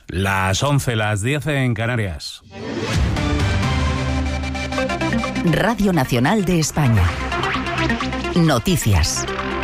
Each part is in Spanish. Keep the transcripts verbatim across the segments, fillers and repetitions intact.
Las once, las diez en Canarias. Radio Nacional de España. Noticias.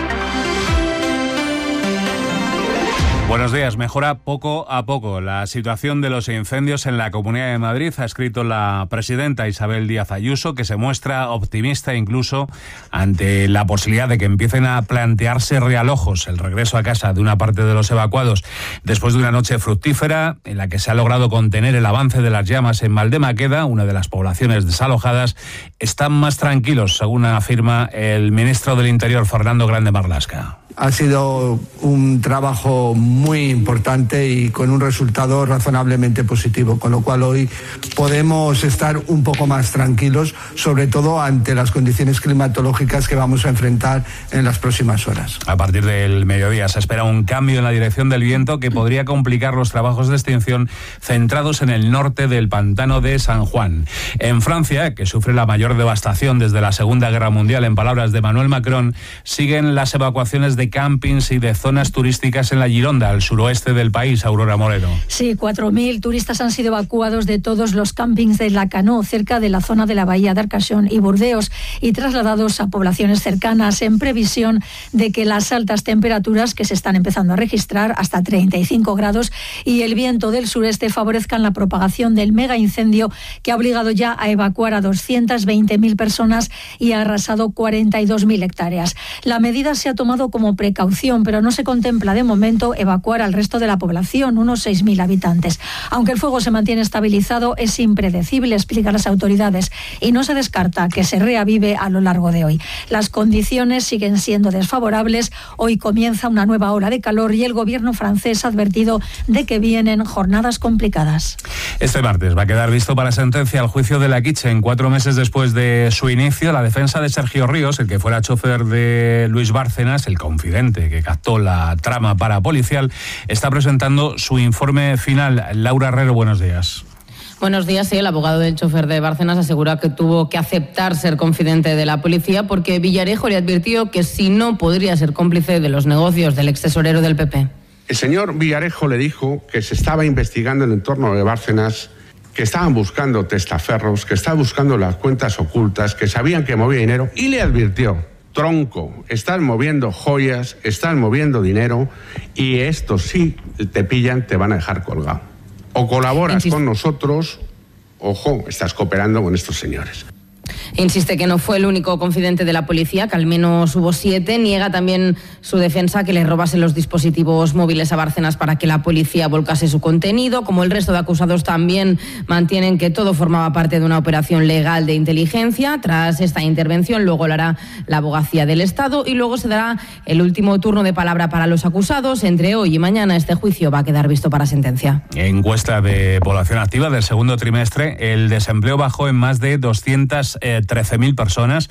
Buenos días. Mejora poco a poco la situación de los incendios en la Comunidad de Madrid, ha escrito la presidenta Isabel Díaz Ayuso, que se muestra optimista incluso ante la posibilidad de que empiecen a plantearse realojos el regreso a casa de una parte de los evacuados después de una noche fructífera en la que se ha logrado contener el avance de las llamas en Valdemaqueda, una de las poblaciones desalojadas. Están más tranquilos, según afirma el ministro del Interior, Fernando Grande Marlaska. Ha sido un trabajo muy importante y con un resultado razonablemente positivo, con lo cual hoy podemos estar un poco más tranquilos, sobre todo ante las condiciones climatológicas que vamos a enfrentar en las próximas horas. A partir del mediodía se espera un cambio en la dirección del viento que podría complicar los trabajos de extinción centrados en el norte del pantano de San Juan. En Francia, que sufre la mayor devastación desde la Segunda Guerra Mundial, en palabras de Emmanuel Macron, siguen las evacuaciones de campings y de zonas turísticas en la Gironda, al suroeste del país. Aurora Moreno. Sí, cuatro mil turistas han sido evacuados de todos los campings de Lacanau, cerca de la zona de la bahía de Arcachon y Burdeos, y trasladados a poblaciones cercanas, en previsión de que las altas temperaturas que se están empezando a registrar, hasta treinta y cinco grados, y el viento del sureste favorezcan la propagación del mega incendio que ha obligado ya a evacuar a doscientas veinte mil personas y ha arrasado cuarenta y dos mil hectáreas. La medida se ha tomado como precaución, pero no se contempla de momento evacuar al resto de la población, unos seis mil habitantes. Aunque el fuego se mantiene estabilizado, es impredecible, explican las autoridades, y no se descarta que se reavive a lo largo de hoy. Las condiciones siguen siendo desfavorables. Hoy comienza una nueva ola de calor y el gobierno francés ha advertido de que vienen jornadas complicadas. Este martes va a quedar visto para sentencia el juicio de la Kitchen. Cuatro meses después de su inicio, la defensa de Sergio Ríos, el que fuera chofer de Luis Bárcenas, el confidente que captó la trama parapolicial, está presentando su informe final. Laura Herrero, buenos días. Buenos días. Sí, el abogado del chofer de Bárcenas asegura que tuvo que aceptar ser confidente de la policía porque Villarejo le advirtió que si no podría ser cómplice de los negocios del ex tesorero del P P. El señor Villarejo le dijo que se estaba investigando el entorno de Bárcenas, que estaban buscando testaferros, que estaban buscando las cuentas ocultas, que sabían que movía dinero, y le advirtió: tronco, están moviendo joyas, están moviendo dinero, y esto sí te pillan, te van a dejar colgado. O colaboras con nosotros, ojo, estás cooperando con estos señores. Insiste que no fue el único confidente de la policía, que al menos hubo siete. Niega también su defensa que le robase los dispositivos móviles a Bárcenas para que la policía volcase su contenido. Como el resto de acusados, también mantienen que todo formaba parte de una operación legal de inteligencia. Tras esta intervención, luego lo hará la abogacía del Estado y luego se dará el último turno de palabra para los acusados. Entre hoy y mañana este juicio va a quedar visto para sentencia. Encuesta de población activa del segundo trimestre. El desempleo bajó en más de doscientas trece mil personas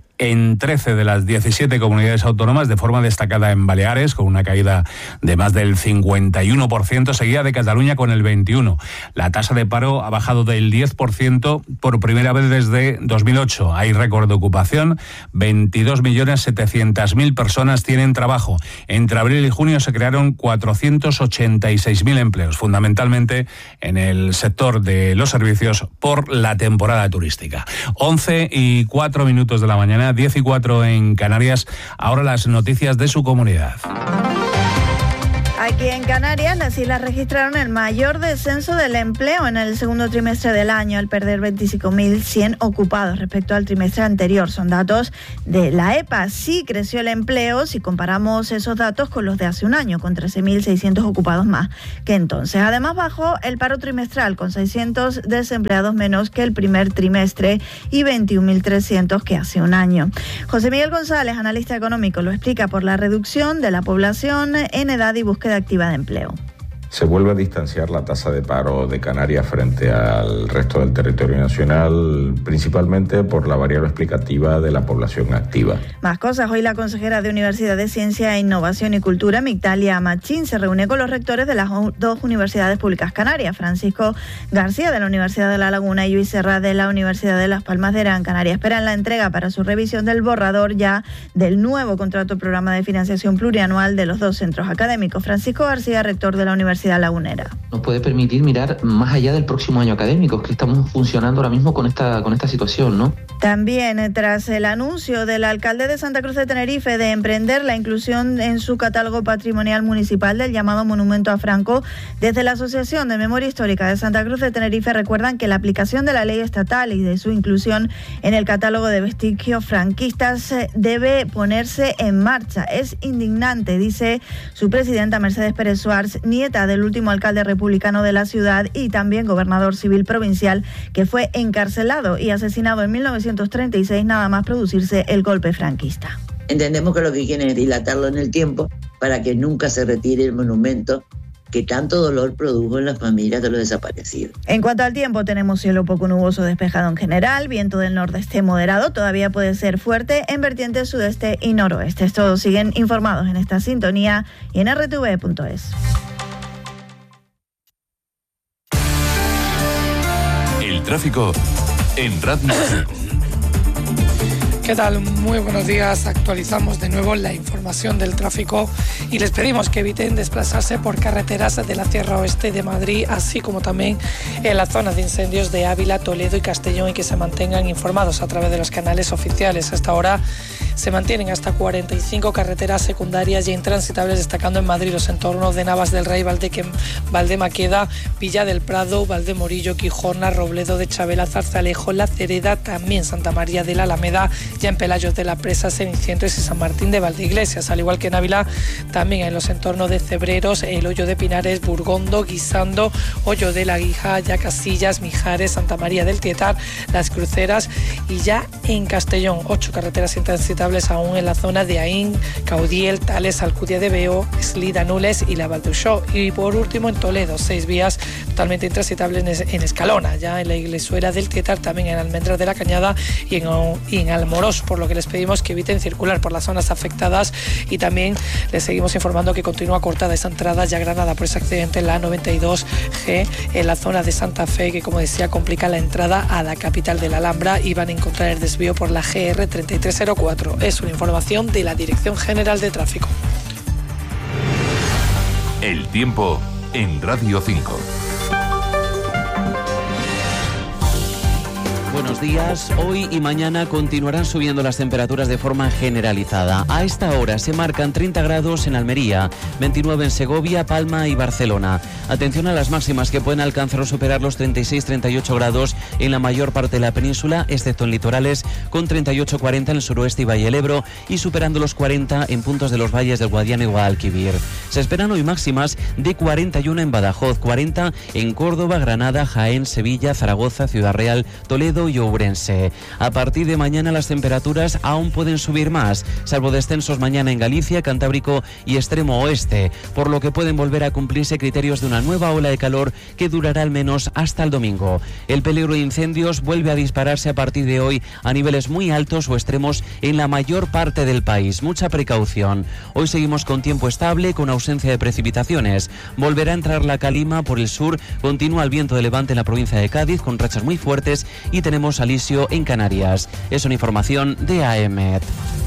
en trece de las diecisiete comunidades autónomas, de forma destacada en Baleares, con una caída de más del cincuenta y uno por ciento, seguida de Cataluña con el veintiuno por ciento. La tasa de paro ha bajado del diez por ciento por primera vez desde dos mil ocho. Hay récord de ocupación, veintidós millones setecientas mil personas tienen trabajo. Entre abril y junio se crearon cuatrocientos ochenta y seis mil empleos, fundamentalmente en el sector de los servicios por la temporada turística. once y cuatro minutos de la mañana, diez y cuatro en Canarias. Ahora las noticias de su comunidad. Aquí en Canarias, las islas registraron el mayor descenso del empleo en el segundo trimestre del año, al perder veinticinco mil cien ocupados respecto al trimestre anterior. Son datos de la E P A. Sí creció el empleo si comparamos esos datos con los de hace un año, con trece mil seiscientos ocupados más que entonces. Además, bajó el paro trimestral, con seiscientos desempleados menos que el primer trimestre y veintiún mil trescientos que hace un año. José Miguel González, analista económico, lo explica por la reducción de la población en edad y búsqueda activa de empleo. Se vuelve a distanciar la tasa de paro de Canarias frente al resto del territorio nacional, principalmente por la variable explicativa de la población activa. Más cosas. Hoy la consejera de Universidad de Ciencia, Innovación y Cultura, Migdalia Machín, se reúne con los rectores de las dos universidades públicas canarias, Francisco García de la Universidad de La Laguna y Luis Serra de la Universidad de Las Palmas de Gran Canaria. Esperan la entrega para su revisión del borrador ya del nuevo contrato programa de financiación plurianual de los dos centros académicos. Francisco García, rector de la Universidad Universidad Lagunera. Nos puede permitir mirar más allá del próximo año académico, que estamos funcionando ahora mismo con esta, con esta situación, ¿no? También, tras el anuncio del alcalde de Santa Cruz de Tenerife de emprender la inclusión en su catálogo patrimonial municipal del llamado Monumento a Franco, desde la Asociación de Memoria Histórica de Santa Cruz de Tenerife recuerdan que la aplicación de la ley estatal y de su inclusión en el catálogo de vestigios franquistas debe ponerse en marcha. Es indignante, dice su presidenta Mercedes Pérez Suárez, nieta del último alcalde republicano de la ciudad y también gobernador civil provincial, que fue encarcelado y asesinado en mil novecientos treinta y seis nada más producirse el golpe franquista. Entendemos que lo que quieren es dilatarlo en el tiempo para que nunca se retire el monumento que tanto dolor produjo en las familias de los desaparecidos. En cuanto al tiempo, tenemos cielo poco nuboso despejado en general, viento del nordeste moderado, todavía puede ser fuerte en vertientes sudeste y noroeste. Todos siguen informados en esta sintonía y en erre te ve punto es. El tráfico en Radio cinco. ¿Qué tal? Muy buenos días. Actualizamos de nuevo la información del tráfico y les pedimos que eviten desplazarse por carreteras de la Sierra Oeste de Madrid, así como también en la zona de incendios de Ávila, Toledo y Castellón, y que se mantengan informados a través de los canales oficiales. Hasta ahora se mantienen hasta cuarenta y cinco carreteras secundarias y intransitables, destacando en Madrid los entornos de Navas del Rey, Valdeque, Valdemaqueda, Villa del Prado, Valdemorillo, Quijorna, Robledo de Chabela, Zarzalejo, La Cereda, también Santa María de la Alameda, ya en Pelayos de la Presa, Cenicientos y San Martín de Valdeiglesias, al igual que en Ávila, también en los entornos de Cebreros, el Hoyo de Pinares, Burgondo, Guisando, Hoyo de la Guija, ya Casillas, Mijares, Santa María del Tietar, Las Cruceras, y ya en Castellón, ocho carreteras intransitables aún en la zona de Aín, Caudiel, Tales, Alcudia de Veo, Eslida, Nules y la Valduxó. Y por último en Toledo, seis vías totalmente intransitables en Escalona, ya en la Iglesuela del Tietar, también en Almendras de la Cañada y en, y en Almorós, por lo que les pedimos que eviten circular por las zonas afectadas, y también les seguimos informando que continúa cortada esa entrada ya Granada por ese accidente en la noventa y dos G en la zona de Santa Fe, que como decía complica la entrada a la capital de la Alhambra, y van a encontrar el desvío por la G R treinta y tres cero cuatro. Es una información de la Dirección General de Tráfico. El tiempo en Radio cinco. Buenos días. Hoy y mañana continuarán subiendo las temperaturas de forma generalizada. A esta hora se marcan treinta grados en Almería, veintinueve en Segovia, Palma y Barcelona. Atención a las máximas, que pueden alcanzar o superar los treinta y seis a treinta y ocho grados en la mayor parte de la península, excepto en litorales, con treinta y ocho a cuarenta en el suroeste y Valle del Ebro, y superando los cuarenta en puntos de los valles del Guadiana y Guadalquivir. Se esperan hoy máximas de cuarenta y uno en Badajoz, cuarenta en Córdoba, Granada, Jaén, Sevilla, Zaragoza, Ciudad Real, Toledo y Ourense. A partir de mañana las temperaturas aún pueden subir más, salvo descensos mañana en Galicia, Cantábrico y extremo oeste, por lo que pueden volver a cumplirse criterios de una nueva ola de calor que durará al menos hasta el domingo. El peligro de incendios vuelve a dispararse a partir de hoy a niveles muy altos o extremos en la mayor parte del país. Mucha precaución. Hoy seguimos con tiempo estable, con ausencia de precipitaciones. Volverá a entrar la calima por el sur, continúa el viento de levante en la provincia de Cádiz con rachas muy fuertes, y tenemos alisio en Canarias. Es una información de A E M E T.